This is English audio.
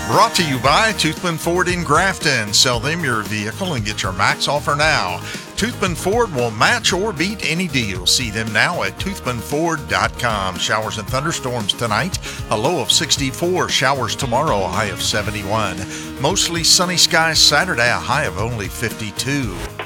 Brought to you by Toothman Ford in Grafton. Sell them your vehicle and get your max offer now. Toothman Ford will match or beat any deal. See them now at toothmanford.com. Showers and thunderstorms tonight, a low of 64. Showers tomorrow, a high of 71. Mostly sunny skies Saturday, a high of only 52.